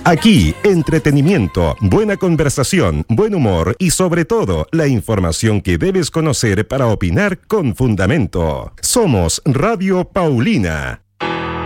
Aquí, entretenimiento, buena conversación, buen humor y sobre todo, la información que debes conocer para opinar con fundamento. Somos Radio Paulina.